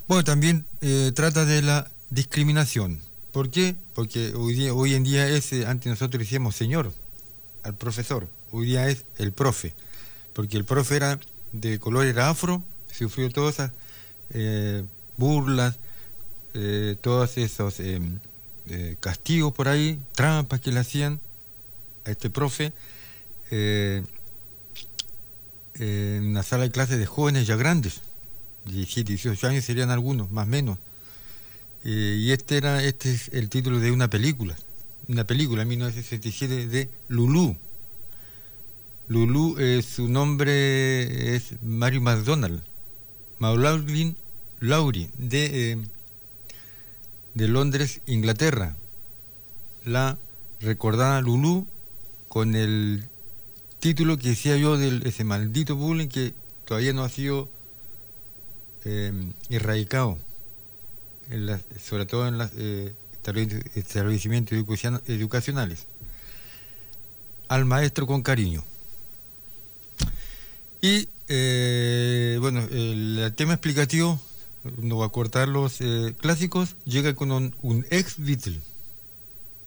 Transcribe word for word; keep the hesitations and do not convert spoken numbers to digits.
Bueno, también eh, trata de la discriminación. ¿Por qué? Porque hoy, día, hoy en día es, eh, antes nosotros decíamos señor al profesor, hoy día es el profe, porque el profe era de color, era afro, sufrió todas esas eh, burlas, eh, todos esos eh, eh, castigos por ahí, trampas que le hacían a este profe, eh, eh, en una sala de clases de jóvenes ya grandes, diecisiete, dieciocho años serían algunos, más o menos. Eh, y este era este es el título de una película, una película en mil novecientos sesenta y siete de Lulú. Lulú, eh, su nombre es Mary McDonald, Maureen Lowry, de, eh, de Londres, Inglaterra. La recordada Lulú con el título que decía yo de ese maldito bullying que todavía no ha sido eh, erradicado, en la, sobre todo en los eh, establecimientos educacionales. Al maestro con cariño. Y eh, bueno, el tema explicativo, no voy a cortar los eh, clásicos, llega con un, un ex Beatle.